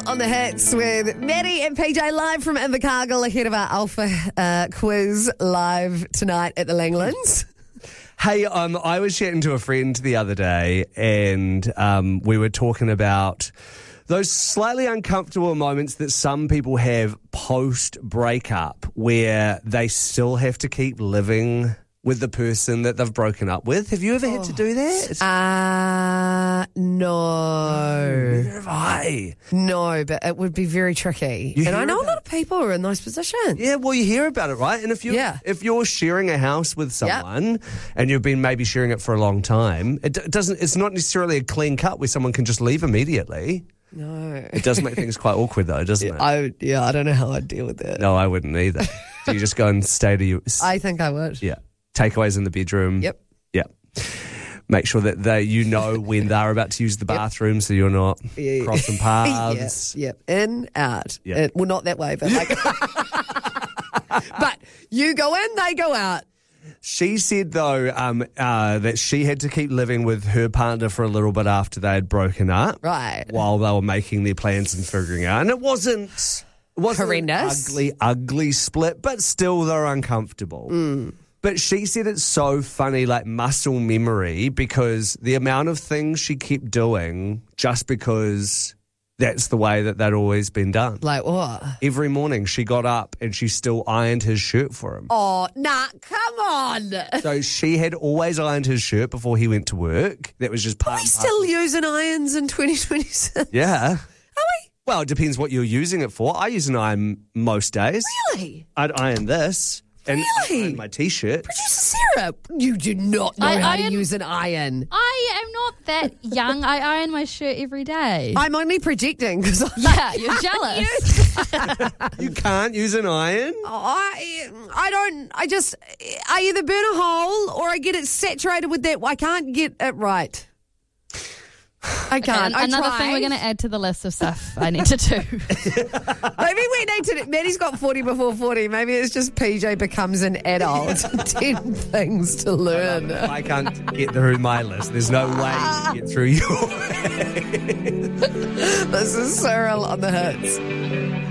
on the hits with Maddie and PJ live from Invercargill ahead of our Alpha quiz live tonight at the Langlands. Hey, I was chatting to a friend the other day and we were talking about those slightly uncomfortable moments that some people have post-breakup where they still have to keep living with the person that they've broken up with. Have you ever had to do that? No. Neither have I. No, but it would be very tricky. You And I hear know a about lot of people are in those positions. Yeah, well, you hear about it, right? And if you're sharing a house with someone and you've been maybe sharing it for a long time, it's not necessarily a clean cut where someone can just leave immediately. No. It does make things quite awkward, though, doesn't it? I don't know how I'd deal with that. No, I wouldn't either. Do you just go and stay to you? I think I would. Yeah. Takeaways in the bedroom. Yep. Yeah. Make sure that you know when they're about to use the bathroom so you're not crossing paths. Yep. In, out. Yep. Well, not that way, but like. But you go in, they go out. She said, though, that she had to keep living with her partner for a little bit after they had broken up. Right. While they were making their plans and figuring out. And it wasn't horrendous. An ugly split, but still they're uncomfortable. But she said it's so funny, like muscle memory, because the amount of things she kept doing just because that's the way that they'd always been done. Like what? Every morning she got up and she still ironed his shirt for him. Oh, nah, come on. So she had always ironed his shirt before he went to work. That was just part Are we and still using irons in 2026? Yeah. Are we? Well, it depends what you're using it for. I use an iron most days. Really? I'd iron this. And Really? iron my T-shirt. Producer Sarah, you do not know how to use an iron. I am not that young. I iron my shirt every day. I'm only projecting because Yeah, you're jealous. You can't use an iron? I either burn a hole or I get it saturated with that. I can't get it right. I can't. Another thing we're going to add to the list of stuff I need to do. Maybe we need to. Maddie's got 40 before 40. Maybe it's just PJ becomes an adult. 10 things to learn. I can't get through my list. There's no way you can get through yours. This is Cyril on the hits.